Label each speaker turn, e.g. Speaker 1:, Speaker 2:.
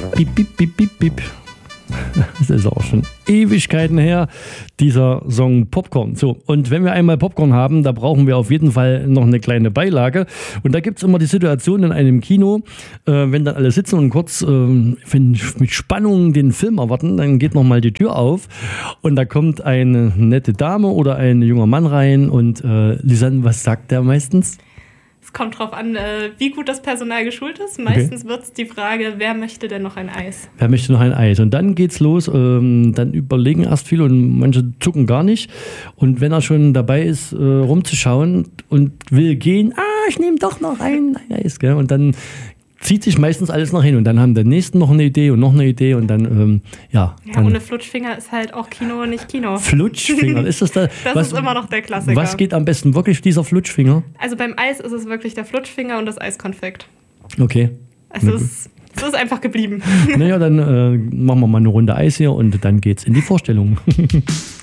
Speaker 1: Bip, bip, bip, bip, bip. Das ist auch schon Ewigkeiten her, dieser Song Popcorn. So, und wenn wir einmal Popcorn haben, da brauchen wir auf jeden Fall noch eine kleine Beilage. Und da gibt es immer die Situation in einem Kino, wenn dann alle sitzen und kurz mit Spannung den Film erwarten, dann geht nochmal die Tür auf und da kommt eine nette Dame oder ein junger Mann rein und Lisanne, was sagt der meistens?
Speaker 2: Es kommt drauf an, wie gut das Personal geschult ist. Meistens wird es die Frage, wer möchte denn noch ein Eis?
Speaker 1: Wer möchte noch ein Eis? Und dann geht's los. Dann überlegen erst viele und manche zucken gar nicht. Und wenn er schon dabei ist, rumzuschauen und will gehen, ich nehme doch noch ein Eis. Gell? Und dann zieht sich meistens alles nach hin. Und dann haben der Nächsten noch eine Idee und noch eine Idee. Und dann,
Speaker 2: Ja, ohne Flutschfinger ist halt auch Kino nicht Kino.
Speaker 1: Flutschfinger, ist das da?
Speaker 2: Das ist immer noch der Klassiker.
Speaker 1: Was geht am besten? Wirklich dieser Flutschfinger?
Speaker 2: Also beim Eis ist es wirklich der Flutschfinger und das Eiskonfekt.
Speaker 1: Okay.
Speaker 2: Also es ist einfach geblieben.
Speaker 1: Naja, dann machen wir mal eine Runde Eis hier und dann geht's in die Vorstellung.